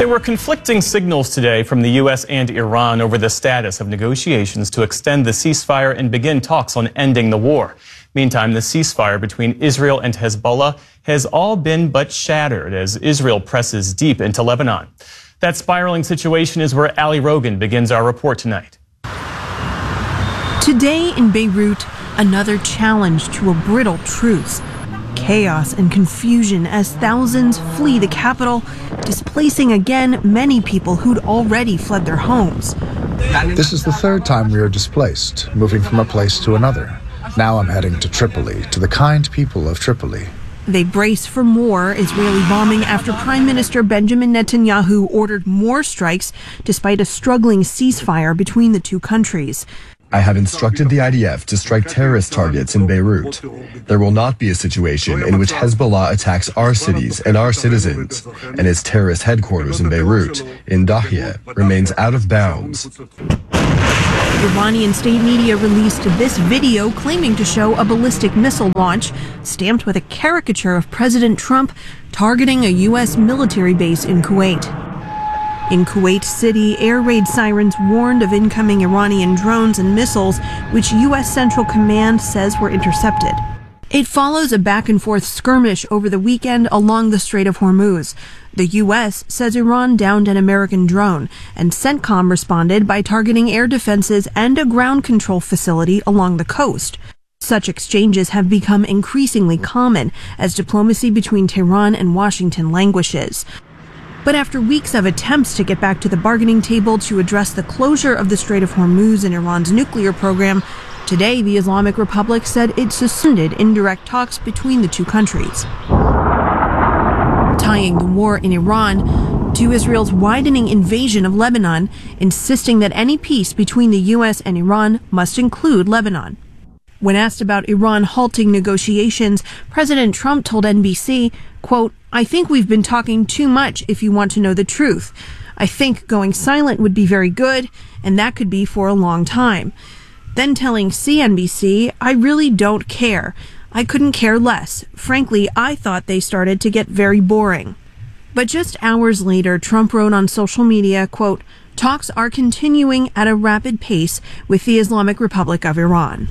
There were conflicting signals today from the U.S. and Iran over the status of negotiations to extend the ceasefire and begin talks on ending the war. Meantime, the ceasefire between Israel and Hezbollah has all been but shattered as Israel presses deep into Lebanon. That spiraling situation is where Ali Rogan begins our report tonight. Today in Beirut, another challenge to a brittle truce. Chaos and confusion as thousands flee the capital, displacing again many people who'd already fled their homes. This is the third time we are displaced, moving from a place to another. Now I'm heading to Tripoli, to the kind people of Tripoli. They brace for more Israeli bombing after Prime Minister Benjamin Netanyahu ordered more strikes despite a struggling ceasefire between the two countries. I have instructed the IDF to strike terrorist targets in Beirut. There will not be a situation in which Hezbollah attacks our cities and our citizens, and its terrorist headquarters in Beirut, in Dahia, remains out of bounds. Iranian state media released this video claiming to show a ballistic missile launch, stamped with a caricature of President Trump targeting a U.S. military base in Kuwait. In Kuwait City, air raid sirens warned of incoming Iranian drones and missiles, which U.S. Central Command says were intercepted. It follows a back-and-forth skirmish over the weekend along the Strait of Hormuz. The U.S. says Iran downed an American drone, and CENTCOM responded by targeting air defenses and a ground control facility along the coast. Such exchanges have become increasingly common as diplomacy between Tehran and Washington languishes. But after weeks of attempts to get back to the bargaining table to address the closure of the Strait of Hormuz and Iran's nuclear program, today the Islamic Republic said it suspended indirect talks between the two countries. Tying the war in Iran to Israel's widening invasion of Lebanon, insisting that any peace between the U.S. and Iran must include Lebanon. When asked about Iran halting negotiations, President Trump told NBC, quote, "I think we've been talking too much if you want to know the truth. I think going silent would be very good, and that could be for a long time." Then telling CNBC, "I really don't care. I couldn't care less. Frankly, I thought they started to get very boring." But just hours later, Trump wrote on social media, quote, "Talks are continuing at a rapid pace with the Islamic Republic of Iran."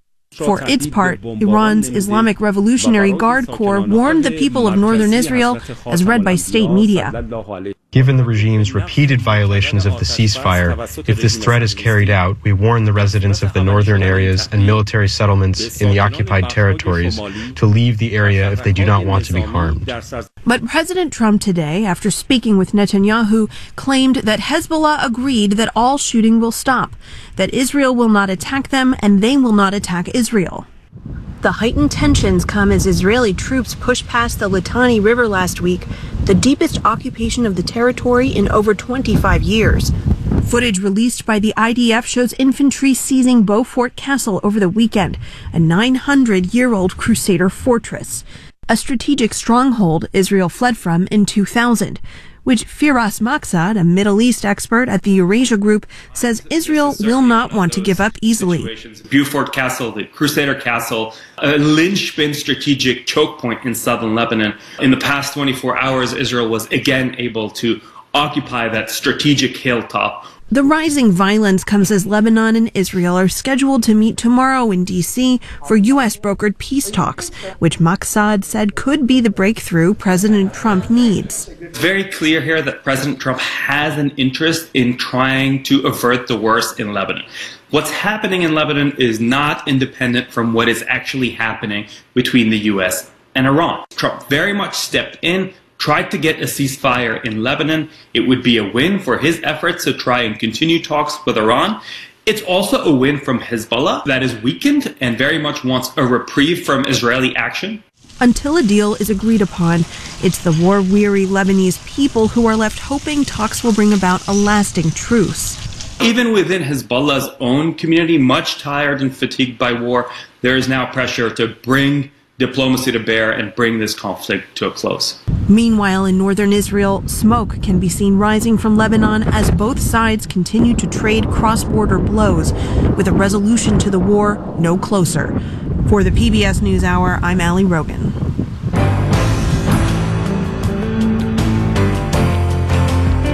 For its part, Iran's Islamic Revolutionary Guard Corps warned the people of northern Israel, as read by state media. Given the regime's repeated violations of the ceasefire, if this threat is carried out, we warn the residents of the northern areas and military settlements in the occupied territories to leave the area if they do not want to be harmed. But President Trump today, after speaking with Netanyahu, claimed that Hezbollah agreed that all shooting will stop, that Israel will not attack them and they will not attack Israel. The heightened tensions come as Israeli troops pushed past the Litani River last week, the deepest occupation of the territory in over 25 years. Footage released by the IDF shows infantry seizing Beaufort Castle over the weekend, a 900-year-old Crusader fortress, a strategic stronghold Israel fled from in 2000, which Firas Maksad, a Middle East expert at the Eurasia Group, says Israel will not want to give up easily. Beaufort Castle, the Crusader Castle, a linchpin strategic choke point in southern Lebanon. In the past 24 hours, Israel was again able to occupy that strategic hilltop. The rising violence comes as Lebanon and Israel are scheduled to meet tomorrow in D.C. for U.S.-brokered peace talks, which Maksad said could be the breakthrough President Trump needs. It's very clear here that President Trump has an interest in trying to avert the worst in Lebanon. What's happening in Lebanon is not independent from what is actually happening between the U.S. and Iran. Trump very much stepped in, tried to get a ceasefire in Lebanon. It would be a win for his efforts to try and continue talks with Iran. It's also a win from Hezbollah that is weakened and very much wants a reprieve from Israeli action. Until a deal is agreed upon, it's the war-weary Lebanese people who are left hoping talks will bring about a lasting truce. Even within Hezbollah's own community, much tired and fatigued by war, there is now pressure to bring diplomacy to bear and bring this conflict to a close. Meanwhile, in northern Israel, smoke can be seen rising from Lebanon as both sides continue to trade cross-border blows, with a resolution to the war no closer. For the PBS NewsHour, I'm Ali Rogan.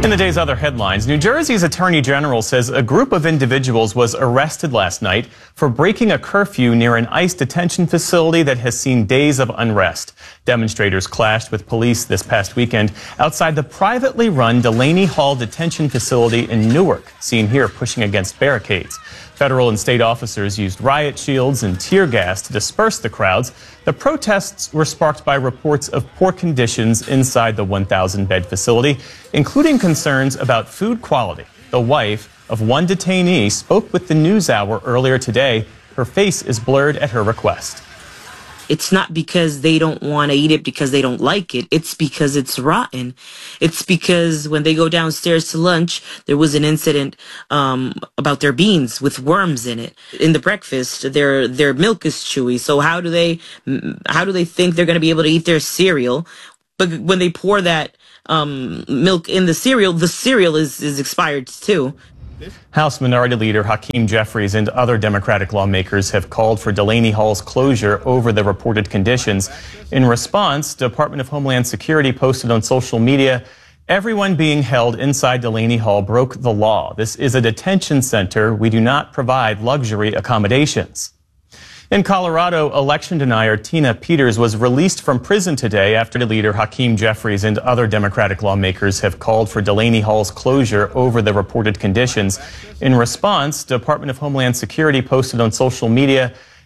In the day's other headlines, New Jersey's Attorney General says a group of individuals was arrested last night for breaking a curfew near an ICE detention facility that has seen days of unrest. Demonstrators clashed with police this past weekend outside the privately run Delaney Hall detention facility in Newark, seen here pushing against barricades. Federal and state officers used riot shields and tear gas to disperse the crowds. The protests were sparked by reports of poor conditions inside the 1,000-bed facility, including concerns about food quality. The wife of one detainee spoke with the NewsHour earlier today. Her face is blurred at her request. It's not because they don't want to eat it because they don't like it. It's because it's rotten. It's because when they go downstairs to lunch, there was an incident about their beans with worms in it. In the breakfast, their milk is chewy. So how do they think they're going to be able to eat their cereal? But when they pour that milk in the cereal is expired too. House Minority Leader Hakeem Jeffries and other Democratic lawmakers have called for Delaney Hall's closure over the reported conditions. In response, Department of Homeland Security posted on social media, "Everyone being held inside Delaney Hall broke the law. This is a detention center. We do not provide luxury accommodations." In Colorado, election denier Tina Peters was released from prison today after leader Hakeem Jeffries and other Democratic lawmakers have called for Delaney Hall's closure over the reported conditions. In response, Department of Homeland Security posted on social media,